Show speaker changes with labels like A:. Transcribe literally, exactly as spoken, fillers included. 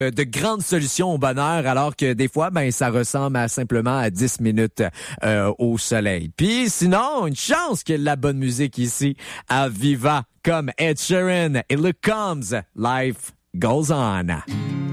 A: de grandes solutions au bonheur, alors que des fois, ben, ça ressemble à simplement à dix minutes euh, au soleil. Puis sinon, une chance qu'il y ait de la bonne musique ici à Viva, comme Ed Sheeran et Luke Combs, Life Goes On.